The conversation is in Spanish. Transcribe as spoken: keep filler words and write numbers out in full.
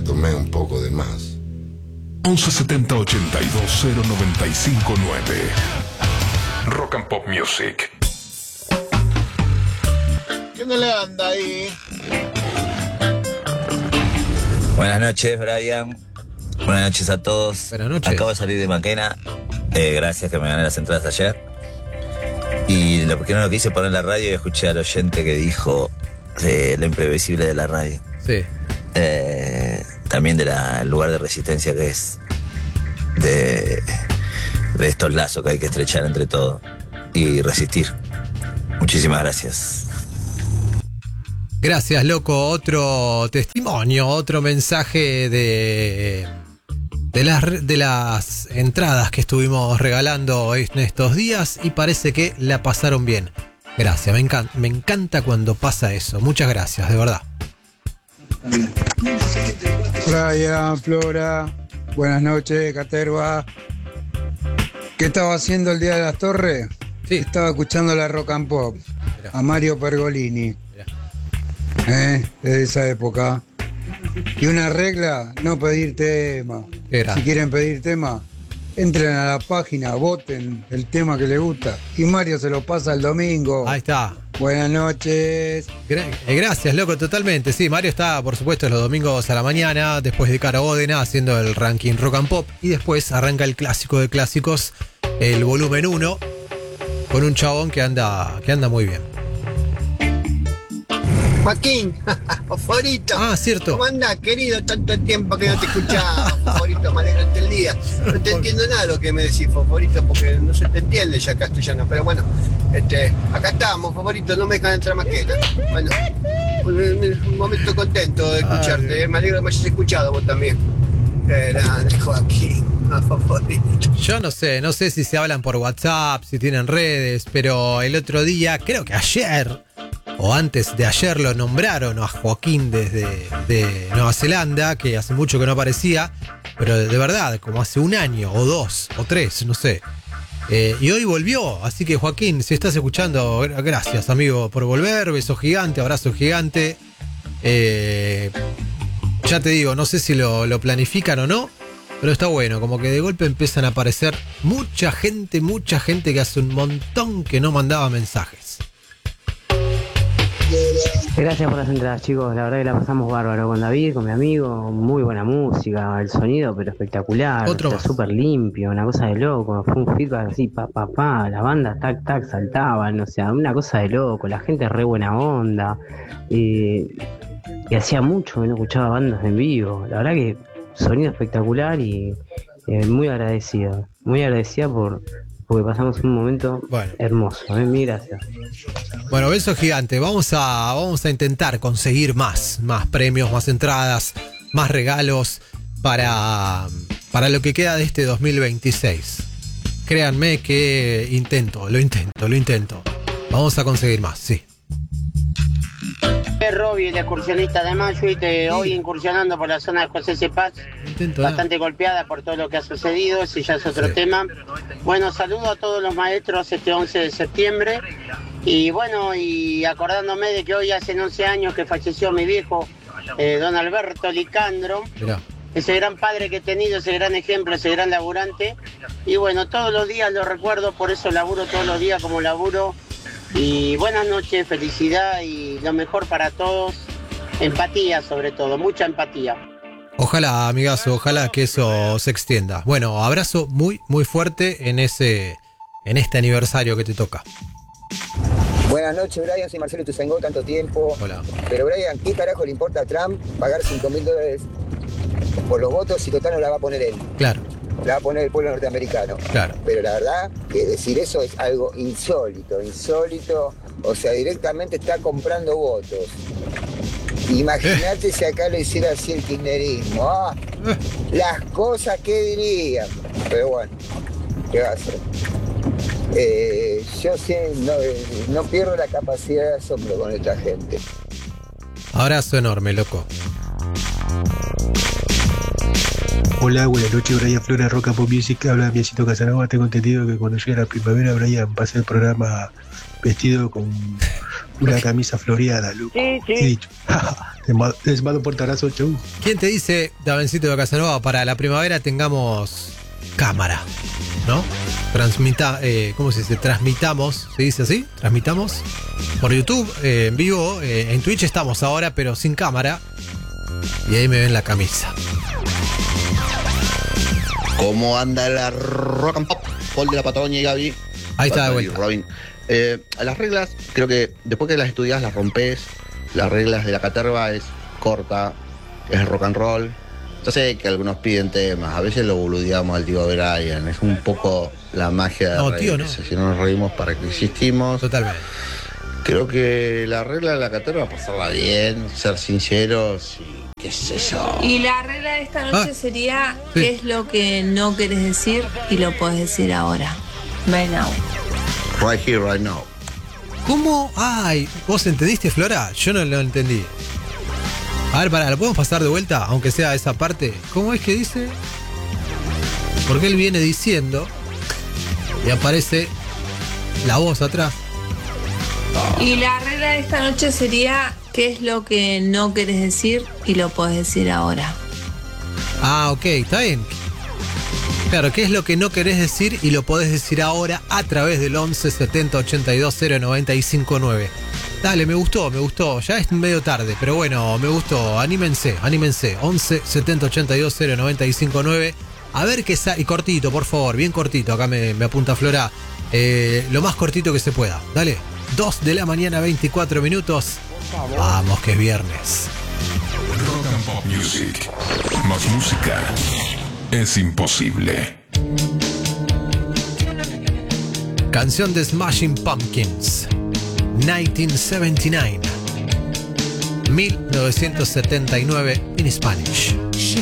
tomé un poco de más. once setenta ochenta y dos cero noventa y cinco nueve. Rock and Pop Music. ¿Quién le anda ahí? Buenas noches, Brian. Buenas noches a todos. Buenas noches. Acabo de salir de Maquena. Eh, gracias que me gané las entradas ayer. Y lo que no lo quise poner en la radio y escuché al oyente que dijo eh, lo imprevisible de la radio. Sí. Eh, también del lugar de resistencia que es. De, de estos lazos que hay que estrechar entre todos y resistir. Muchísimas gracias. Gracias, loco. Otro testimonio, otro mensaje de, de, las, de las entradas que estuvimos regalando en estos días y parece que la pasaron bien. Gracias, me encanta, me encanta cuando pasa eso. Muchas gracias, de verdad. Brian, Flora, buenas noches, Caterva. ¿Qué estaba haciendo el día de las Torres? Sí. Estaba escuchando la Rock and Pop. Mirá. A Mario Pergolini. Mirá. Eh, de esa época. Y una regla, no pedir tema. Era. Si quieren pedir tema, entren a la página, voten el tema que les gusta. Y Mario se lo pasa el domingo. Ahí está. Buenas noches. Gra- eh, Gracias, loco, totalmente. Sí, Mario está, por supuesto, los domingos a la mañana, después de Cara Ódena, haciendo el ranking Rock and Pop. Y después arranca el clásico de clásicos, el volumen uno, con un chabón que anda, que anda muy bien. Joaquín, Fosforito. Ah, cierto. ¿Cómo andás, querido? Tanto tiempo que no te escuchaba, Fosforito, me alegro el día. No te entiendo nada lo que me decís, Fosforito, porque no se te entiende ya castellano. Pero bueno, este, acá estamos, Fosforito, no me dejan entrar más que nada. Bueno, un, un momento contento de escucharte. eh. Me alegro que me hayas escuchado vos también. Grande, Joaquín, Fosforito. Yo no sé, no sé si se hablan por WhatsApp, si tienen redes, pero el otro día, creo que ayer, o antes de ayer, lo nombraron a Joaquín desde de Nueva Zelanda, que hace mucho que no aparecía, pero de verdad, como hace un año, o dos, o tres, no sé. Eh, y hoy volvió, así que Joaquín, si estás escuchando, gracias amigo por volver, beso gigante, abrazo gigante. Eh, ya te digo, no sé si lo, lo planifican o no, pero está bueno, como que de golpe empiezan a aparecer mucha gente, mucha gente que hace un montón que no mandaba mensajes. Gracias por las entradas, chicos. La verdad que la pasamos bárbaro con David, con mi amigo. Muy buena música, el sonido, pero espectacular. Otro Está más. súper limpio, una cosa de loco. Fue un feedback así, pa, pa, pa. La banda, tac, tac, saltaban. O sea, una cosa de loco. La gente re buena onda. Y, y hacía mucho que no escuchaba bandas en vivo. La verdad que sonido espectacular y eh, muy agradecida. Muy agradecida por porque pasamos un momento Bueno. hermoso. ¿eh? Mil gracias. Bueno, beso gigante. Vamos a, vamos a intentar conseguir más, más premios, más entradas, más regalos para, para lo que queda de este dos mil veintiséis. Créanme que intento, lo intento, lo intento. Vamos a conseguir más, sí. Es Robbie, el excursionista de Mashuit, eh, hoy incursionando por la zona de José Cepaz, Intento, bastante golpeada por todo lo que ha sucedido, ese ya es otro Sí. tema. Bueno, saludo a todos los maestros este once de septiembre y bueno, y acordándome de que hoy hace once años que falleció mi viejo, eh, don Alberto Licandro, Mirá. ese gran padre que he tenido, ese gran ejemplo, ese gran laburante. Y bueno, todos los días lo recuerdo, por eso laburo todos los días como laburo. Y buenas noches, felicidad y lo mejor para todos. Empatía sobre todo, mucha empatía. Ojalá, amigazo, ojalá que eso se extienda. Bueno, abrazo muy, muy fuerte en ese, en este aniversario que te toca. Buenas noches, Brian, soy Marcelo Tuzangó, tanto tiempo. Hola. Pero Brian, ¿qué carajo le importa a Trump pagar cinco mil dólares por los votos si total no la va a poner él? Claro, La va a poner el pueblo norteamericano. claro. Pero la verdad que decir eso es algo insólito, insólito. O sea, directamente está comprando votos. Imagínate si acá lo hiciera así el kirchnerismo. Ah, las cosas que dirían. Pero bueno, ¿qué va a hacer? Eh, yo sí, no, no pierdo la capacidad de asombro con esta gente. Abrazo enorme, loco. Hola, buenas noches, Brian Flora, Rock and Pop Music, habla Miecito Casanova. Tengo entendido que cuando llegue la primavera, Brian va a hacer el programa vestido con una camisa floreada, loco. Sí, ¿Qué he sí. dicho? Les ma- les mando un fuerte abrazo, chau. ¿Quién te dice, Davencito de Casanova, para la primavera tengamos cámara? ¿No? Transmita, eh, ¿cómo se dice? Transmitamos, ¿se dice así? Transmitamos por YouTube, eh, en vivo, eh, en Twitch estamos ahora, pero sin cámara. Y ahí me ven la camisa. ¿Cómo anda la Rock and Pop? Paul de la Patagonia y Gaby. Ahí está de Paul y vuelta. Robin. Eh, las reglas, creo que después que las estudias, las rompes. Las reglas de la caterva es corta, es rock and roll. Yo sé que algunos piden temas, a veces lo boludeamos al tío Brian. Es un poco la magia de No, reír. tío, no. Si no nos reímos, ¿para qué existimos? Totalmente. Creo que la regla de la caterva es pasarla bien, ser sinceros y qué sé yo. Y la regla de esta noche Ah, sería sí. qué es lo que no querés decir y lo podés decir ahora. Right now. Right here, right now. ¿Cómo? Ay, ¿vos entendiste, Flora? Yo no lo entendí. A ver, pará, ¿lo podemos pasar de vuelta? Aunque sea esa parte. ¿Cómo es que dice? Porque él viene diciendo y aparece la voz atrás. Y la regla de esta noche sería qué es lo que no querés decir y lo podés decir ahora. Ah, ok, está bien. Claro, ¿qué es lo que no querés decir y lo podés decir ahora a través del once setenta ochenta y dos cero noventa y cinco nueve? Dale, me gustó, me gustó. Ya es medio tarde, pero bueno, me gustó. Anímense, anímense. once setenta ochenta y dos cero noventa y cinco nueve. A ver qué sale. Y cortito, por favor, bien cortito. Acá me, me apunta Flora. Eh, lo más cortito que se pueda. Dale. dos de la mañana, veinticuatro minutos. Vamos, que es viernes. Rock and Pop Music. Más música es imposible. Canción de Smashing Pumpkins. mil novecientos setenta y nueve. mil novecientos setenta y nueve en Spanish.